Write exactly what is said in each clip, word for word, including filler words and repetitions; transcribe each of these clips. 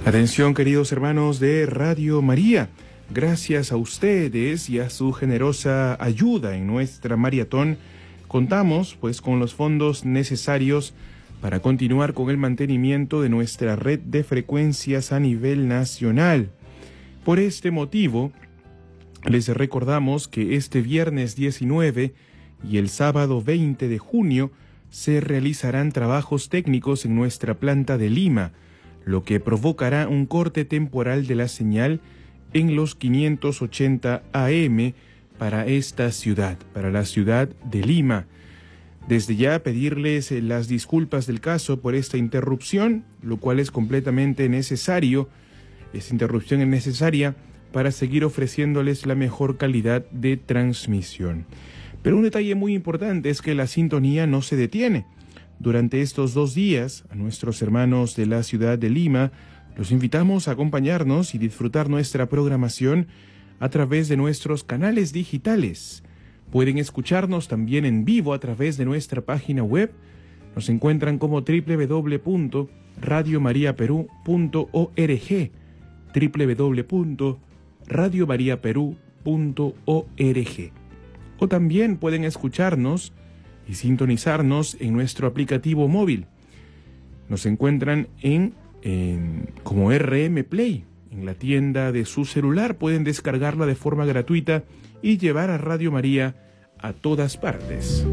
Atención, queridos hermanos de Radio María. Gracias a ustedes y a su generosa ayuda en nuestra maratón, contamos pues con los fondos necesarios para continuar con el mantenimiento de nuestra red de frecuencias a nivel nacional. Por este motivo, les recordamos que este viernes diecinueve y el sábado veinte de junio se realizarán trabajos técnicos en nuestra planta de Lima, lo que provocará un corte temporal de la señal en los quinientos ochenta A M para esta ciudad, para la ciudad de Lima. Desde ya pedirles las disculpas del caso por esta interrupción, lo cual es completamente necesario. Esta interrupción es necesaria para seguir ofreciéndoles la mejor calidad de transmisión. Pero un detalle muy importante es que la sintonía no se detiene. Durante estos dos días, a nuestros hermanos de la ciudad de Lima, los invitamos a acompañarnos y disfrutar nuestra programación a través de nuestros canales digitales. Pueden escucharnos también en vivo a través de nuestra página web. Nos encuentran como doble u doble u doble u punto radio maría perú punto org, doble u doble u doble u punto radio maría perú punto org. O también pueden escucharnos y sintonizarnos en nuestro aplicativo móvil. Nos encuentran en, en como R M Play, en la tienda de su celular. Pueden descargarla de forma gratuita y llevar a Radio María a todas partes.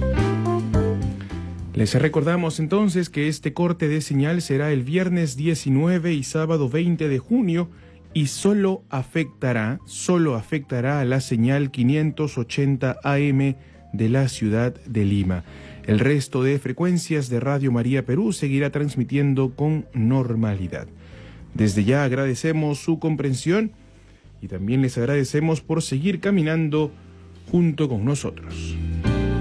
Les recordamos entonces que este corte de señal será el viernes diecinueve y sábado veinte de junio y solo afectará, solo afectará a la señal quinientos ochenta A M de la ciudad de Lima. El resto de frecuencias de Radio María Perú seguirá transmitiendo con normalidad. Desde ya agradecemos su comprensión y también les agradecemos por seguir caminando junto con nosotros.